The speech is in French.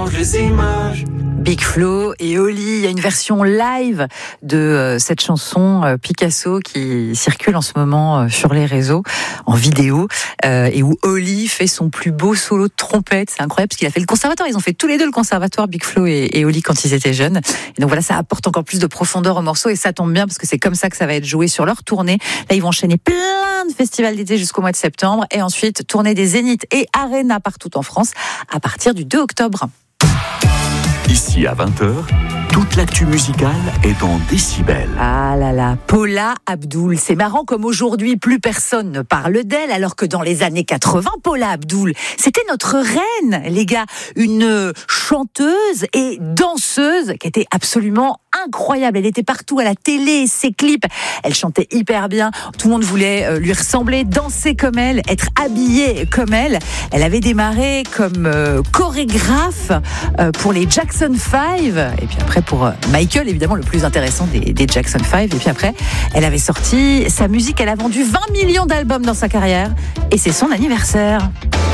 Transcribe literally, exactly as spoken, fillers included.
change les images. Big Flo et Oli, il y a une version live de euh, cette chanson euh, Picasso qui circule en ce moment euh, sur les réseaux en vidéo euh, et où Oli fait son plus beau solo de trompette. C'est incroyable parce qu'il a fait le conservatoire. Ils ont fait tous les deux le conservatoire, Big Flo et, et Oli, quand ils étaient jeunes. Et donc voilà, ça apporte encore plus de profondeur au morceau et ça tombe bien parce que c'est comme ça que ça va être joué sur leur tournée. Là, ils vont enchaîner plein de festivals d'été jusqu'au mois de septembre et ensuite tourner des zéniths et arénas partout en France à partir du deux octobre. Ici à vingt heures, toute l'actu musicale est dans Décibel. Ah là là, Paula Abdul. C'est marrant comme aujourd'hui, plus personne ne parle d'elle, alors que dans les années quatre-vingts, Paula Abdul, c'était notre reine, les gars. Une chanteuse et danseuse qui était absolument incroyable. Elle était partout à la télé, ses clips. Elle chantait hyper bien. Tout le monde voulait lui ressembler, danser comme elle, être habillée comme elle. Elle avait démarré comme euh, chorégraphe euh, pour les Jackson five. Et puis après pour Michael, évidemment, le plus intéressant des, des Jackson five. Et puis après, elle avait sorti sa musique. Elle a vendu vingt millions d'albums dans sa carrière. Et c'est son anniversaire.